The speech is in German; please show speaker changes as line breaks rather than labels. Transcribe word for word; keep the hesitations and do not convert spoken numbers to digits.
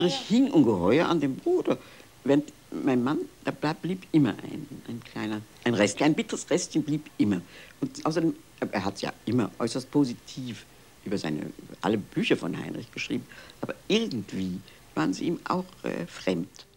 Ich hing ungeheuer an dem Bruder. Während mein Mann, da blieb immer ein, ein kleiner, ein Rest, ein bitteres Restchen blieb immer. Und außerdem, er hat ja immer äußerst positiv über seine, über alle Bücher von Heinrich geschrieben, aber irgendwie waren sie ihm auch äh, fremd.